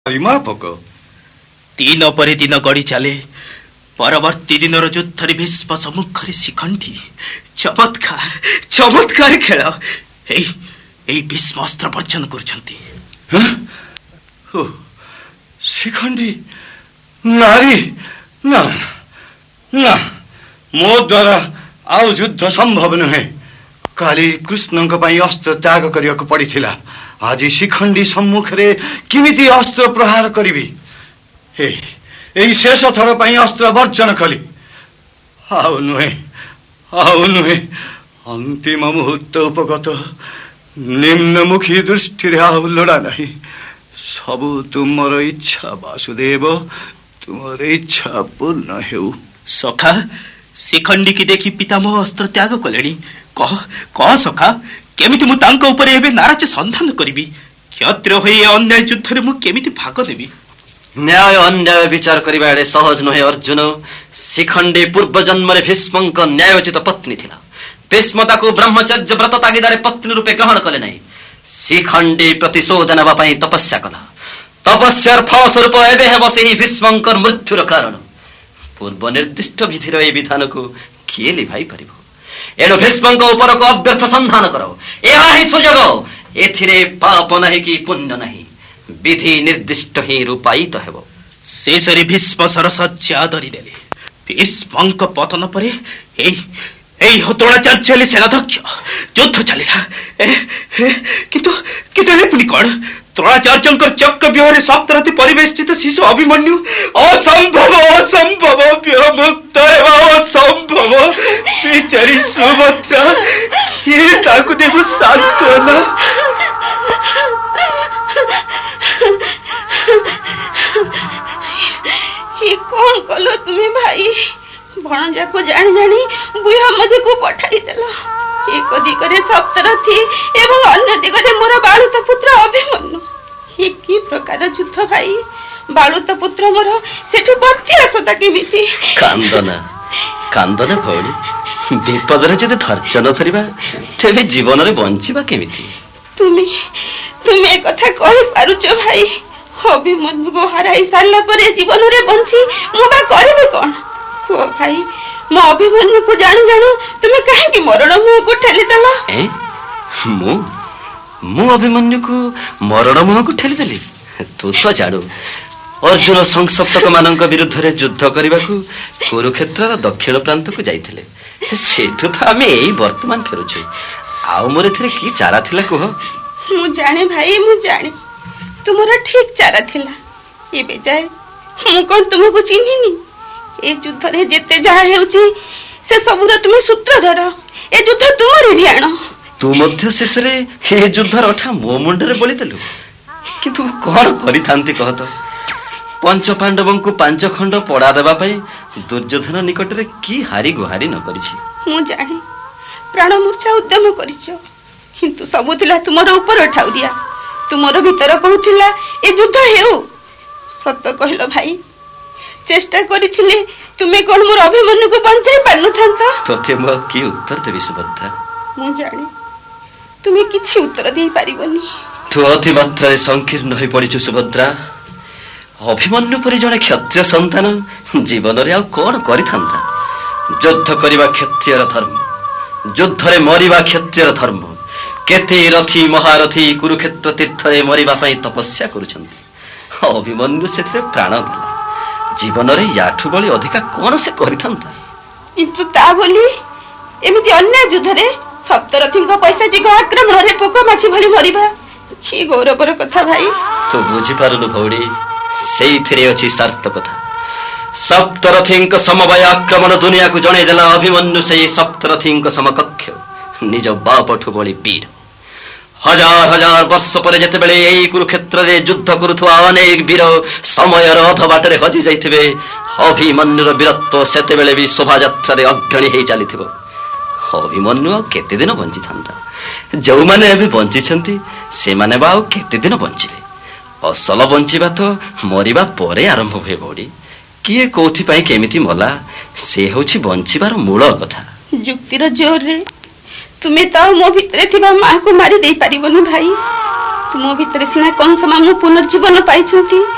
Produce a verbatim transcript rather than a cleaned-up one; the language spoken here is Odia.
ପରିମାପକ। ଦିନ ପରେ ଦିନ ଗଡ଼ି ଚାଲେ। ପରବର୍ତ୍ତୀ ଦିନର ଯୁଦ୍ଧରେ ଭୀଷ୍ମ ସମ୍ମୁଖରେ ଶିଖଣ୍ଡି। ଚମତ୍କାର ଚମତ୍କାର ଖେଳ। ଏଇ ଏଇ ଭୀଷ୍ମ ଅସ୍ତ୍ର ବର୍ଜନ କରୁଛନ୍ତି। ଶିଖଣ୍ଡି ନାରୀ? ନା ନା, ମୋ ଦ୍ୱାରା ଆଉ ଯୁଦ୍ଧ ସମ୍ଭବ ନୁହେଁ। କାଲି କୃଷ୍ଣଙ୍କ ପାଇଁ ଅସ୍ତ୍ର ତ୍ୟାଗ କରିବାକୁ ପଡ଼ିଥିଲା। ଆଜି ଶିଖଣ୍ଡି ସମ୍ମୁଖରେ କେମିତି ଅସ୍ତ୍ର ପ୍ରହାର କରିବି? ଏଇ ଶେଷ ଥର ପାଇଁ ଅସ୍ତ୍ର ବର୍ଜନ କଲି। ଆଉ ନୁହେଁ ଆଉ ନୁହେଁ ଅନ୍ତିମ ମୁହୂର୍ତ୍ତ ଉପଗତ। ନିମ୍ନମୁଖୀ ଦୃଷ୍ଟିରେ ଆଉ ଲୋଡ଼ା ନାହିଁ। ସବୁ ତୁମର ଇଚ୍ଛା ବାସୁଦେବ, ତୁମର ଇଚ୍ଛା ପୂର୍ଣ୍ଣ ହେଉ। ସଖା, ଶିଖଣ୍ଡିକି ଦେଖି ପିତାମହ ଅସ୍ତ୍ର ତ୍ୟାଗ କଲେଣି। କହ କହ ସଖା, କେମିତି ମୁଁ ତାଙ୍କ ଉପରେ ଏବେ ନାରାଜ ସନ୍ଧାନ କରିବି? କ୍ଷତ୍ରିୟ ହୋଇ ଏ ଅନ୍ୟାୟ ଯୁଦ୍ଧରେ ମୁଁ କେମିତି ଭାଗ ନେବି? ନ୍ୟାୟ ଅନ୍ୟାୟ ବିଚାର କରିବା ଏଡ଼େ ସହଜ ନୁହେଁ ଅର୍ଜୁନ। ଶିଖଣ୍ଡି ପୂର୍ବ ଜନ୍ମରେ ଭୀଷ୍ମଙ୍କ ନ୍ୟାୟୋଚିତ ପତ୍ନୀ ଥିଲା। ଭୀଷ୍ମ ତାକୁ ବ୍ରହ୍ମଚର୍ଯ୍ୟ ବ୍ରତ ତାଗିଦାରେ ପତ୍ନୀ ରୂପେ ଗ୍ରହଣ କଲେ ନାହିଁ। ଶିଖଣ୍ଡି ପ୍ରତିଶୋଧ ନେବା ପାଇଁ ତପସ୍ୟା କଲା। ତପସ୍ୟାର ଫଳସ୍ୱରୂପ ଏବେ ହେବ ସେହି ଭୀଷ୍ମଙ୍କର ମୃତ୍ୟୁର କାରଣ। ପୂର୍ବ ନିର୍ଦ୍ଦିଷ୍ଟ ବିଧିର ଏହି ବିଧାନକୁ କିଏ ଲିଭାଇ ପାରିବ? ଏଣୁ ଭୀଷ୍ମଙ୍କ ଉପରକୁ ଅବ୍ୟର୍ଥ ସନ୍ଧାନ କର। ଏହା ହିଁ ସୁଯୋଗ। ଏଥିରେ ପାପ ନାହିଁ କି ପୁଣ୍ୟ ନାହିଁ। ବିଧି ନିର୍ଦ୍ଦିଷ୍ଟ ହିଁ ରୂପାୟିତ ହେବ। ଶେଷରେ ଭୀଷ୍ମ ସରଶଯ୍ୟା ଧରିଦେଲେ। ଭୀଷ୍ମଙ୍କ ପତନ ପରେ ଏଇ ଏଇ ଦ୍ରୋଣାଚାର୍ଯ୍ୟ ହେଲେ ସେନାଧ୍ୟକ୍ଷ। ଯୁଦ୍ଧ ଚାଲିଲା। କିନ୍ତୁ କିନ୍ତୁ ଏ ପୁଣି କଣ? ଦ୍ରୋଣାଚାର୍ଯ୍ୟଙ୍କ ଚକ୍ରବ୍ୟୁହରେ ସପ୍ତରଥୀ ପରିବେଷ୍ଟିତ ଶିଶୁ ଅଭିମନ୍ୟୁ। ଅସମ୍ଭବ ଅସମ୍ଭବ, ବିମୁକ୍ତ ହେବା ଅସମ୍ଭବ। ବିଚାରୀ ସୁଭଦ୍ରା, କିଏ ତାକୁ ଦେବ ସାନ୍ତ୍ୱନା? କଣ କଲ ତୁମେ ଭାଇ? ଭଣଜାକୁ ଜାଣି ଜାଣି ବୁହା ମଧ୍ୟକୁ ପଠାଇଦେଲ। ଏକ ଦିଗରେ ସପ୍ତରଥୀ ଏବଂ ଅନ୍ୟ ଦିଗରେ ମୋର ବାଳୁତ ପୁତ୍ର ଅଭିମନ୍ୟୁ। ଏ କି ପ୍ରକାର ଯୁଦ୍ଧ ଭାଇ? ବାଳୁତ ପୁତ୍ର ମୋର ସେଠୁ ବର୍ତ୍ତି ଆସତା କେମିତି? କାନ୍ଦନା କାନ୍ଦନା ଭଉଣୀ, ବିପଦରେ ଯଦି ଧୈର୍ଯ୍ୟ ନ ଧରିବା ତେବେ ଜୀବନରେ ବଞ୍ଚିବା କେମିତି? ତୁମେ ତୁମେ କଥା କହିପାରୁଛ ଭାଇ? ଅଭିମନ୍ୟୁକୁ ହରାଇ ସାରିଲା ପରେ ଜୀବନରେ ବଞ୍ଚି ମୁଁ ବା କରିବି କଣ? କୁହ ଭାଇ, ମୋ ଅଭିମନ୍ୟୁକୁ ଜାଣୁ ଜାଣୁ ତୁମେ କାହିଁକି ମରଣ ମୁହଁକୁ ଠେଲିଦେଲ? ମୁଁ ମୁଁ ଅଭିମନ୍ୟୁକୁ ମରଣ ମୁହଁକୁ ଠେଲିଦେଲି? ତୁ ତ ଜାଣୁ ଅର୍ଜୁନ ସଂସପ୍ତକ ମାନଙ୍କ ବିରୁଦ୍ଧରେ ଯୁଦ୍ଧ କରିବାକୁ କୁରୁକ୍ଷେତ୍ରର ଦକ୍ଷିଣ ପ୍ରାନ୍ତକୁ ଯାଇଥିଲେ। ସେଠୁ ତ ଆମେ ଏଇ ବର୍ତ୍ତମାନ ଫେରୁଛୁ। ଆଉ ମୋର ଏଥିରେ କି ଚାରା ଥିଲା କୁହ? ମୁଁ ଜାଣେ ଭାଇ, ମୁଁ ଜାଣେ ତୁମର ଠିକ ଚାରା ଥିଲା। ଏବେ ଯାଏ ମୁଁ କଣ ତୁମକୁ ଚିହ୍ନିନି? ଏ ଯୁଦ୍ଧରେ ଯେତେ ଯାହା ହେଉଛି ସେ ସବୁର ତୁମେ ସୂତ୍ରଧର। ଏ ଯୁଦ୍ଧ ତୁମରି ବି ଆଣ। ତୁ ମଧ୍ୟ ଶେଷରେ ଏ ଯୁଦ୍ଧର ଅଠା ମୋ ମୁଣ୍ଡରେ ବୋଳିଦେଲୁ। କିନ୍ତୁ ମୁଁ କଣ କରିଥାନ୍ତି କହ ତ? ପଞ୍ଚ ପାଣ୍ଡବଙ୍କୁ ପାଞ୍ଚ ଖଣ୍ଡ ପଡା ଦେବା ପାଇଁ ଦୁର୍ଯ୍ୟୋଧନ ନିକଟରେ କି ହାରି ଗୁହାରି ନ କରିଛି? ମୁଁ ଜାଣେ ପ୍ରାଣ ମୂର୍ଚ୍ଛା ଉଦ୍ୟମ କରିଛ, କିନ୍ତୁ ସବୁ ଥିଲା ତୁମର ଉପର ଠାଉରିଆ। ତୁମର ଭିତର କହୁଥିଲା ଏ ଯୁଦ୍ଧ ହେଉ। ସତ କହିଲ ଭାଇ, ଚେଷ୍ଟା କରିଥିଲେ ତୁମେ କଣ ମୋର ଅଭିମନ୍ୟୁକୁ ବଞ୍ଚାଇ ପାରିନଥାନ୍ତ? ତତେ ମୁଁ କି ଉତ୍ତର ଦେବି ସୁଭଦ୍ରା? ମୁଁ ଜାଣେ ତୁମେ କିଛି ଉତ୍ତର ଦେଇପାରିବନି। ତୁ ଅତି ମାତ୍ରାରେ ସଂକୀର୍ଣ୍ଣ ହୋଇ ପଡିଛୁ ସୁଭଦ୍ରା। ଅଭିମନ୍ୟୁ ପରି ଜଣେ କ୍ଷତ୍ରିୟ ସନ୍ତାନ ଜୀବନରେ ଆଉ କଣ କରିଥାନ୍ତା? ଯୁଦ୍ଧ କରିବା କ୍ଷତ୍ରିୟର ଧର୍ମ, ଯୁଦ୍ଧରେ ମରିବା କ୍ଷତ୍ରିୟର ଧର୍ମ। କେତେ ରଥୀ ମହାରଥୀ କୁରୁକ୍ଷେତ୍ର ତୀର୍ଥରେ ମରିବା ପାଇଁ ତପସ୍ୟା କରୁଛନ୍ତି। ଅଭିମନ୍ୟୁ ସେଥିରେ ପ୍ରାଣ ଦେଲା। ଜୀବନରେ ୟାଠୁ ବଳି ଅଧିକା କଣ ସେ କରିଥାନ୍ତା? କିନ୍ତୁ ତା ବୋଲି ଏମିତି ଅନ୍ୟ ଯୁଦ୍ଧରେ ସପ୍ତରଥୀଙ୍କ ପୈଶାଚିକ ଆକ୍ରମଣରେ ପୋକ ମାଛି ଭଳି ମରିବା କି ଗୌରବର କଥା ଭାଇ? ତୁ ବୁଝିପାରୁନୁ ଭଉଣୀ, ସେଇଥିରେ ଅଛି ସାର୍ଥକତା। ସପ୍ତରଥୀଙ୍କ ସମବାୟ ଆକ୍ରମଣ ଦୁନିଆକୁ ଜଣେଇଦେଲା ଅଭିମନ୍ୟୁ ସେଇ ସପ୍ତରଥୀଙ୍କ ସମକକ୍ଷ, ନିଜ ବାପଠୁ ବଳି ବୀର। ହଜାର ହଜାର ବର୍ଷ ପରେ ଯେତେବେଳେ ଏଇ କୁରୁକ୍ଷେତ୍ରରେ ଯୁଦ୍ଧ କରୁଥିବା ଅନେକ ବୀର ସମୟର ଅଧବାଟରେ ହଜି ଯାଇଥିବେ, ଅଭିମନ୍ୟୁର ବୀରତ୍ୱ ସେତେବେଳେ ବି ଶୋଭାଯାତ୍ରାରେ ଅଗ୍ରଣୀ ହେଇ ଚାଲିଥିବ। ଅଭିମନ୍ୟୁ ଆଉ କେତେ ଦିନ ବଞ୍ଚିଥାନ୍ତା? ଯେଉଁମାନେ ଏବେ ବଞ୍ଚିଛନ୍ତି ସେମାନେ ବା ଆଉ କେତେ ଦିନ ବଞ୍ଚିବେ? ଅସଲ ବଞ୍ଚିବା ତ ମରିବା ପରେ ଆରମ୍ଭ ହୁଏ ଭଉଣୀ। କିଏ କୋଉଥିପାଇଁ କେମିତି ମଲା ସେ ହେଉଛି ବଞ୍ଚିବାର ମୂଳ କଥା। ଯୁକ୍ତିର ଜୋରରେ ତୁମେ ତ ମୋ ଭିତରେ ଥିବା ମାକୁ ମାରି ଦେଇ ପାରିବନି ଭାଇ। ତୁମ ଭିତରେ ସିନା କଂସ ମାମୁଁ ପୁନର୍ଜୀବନ ପାଇଛନ୍ତି,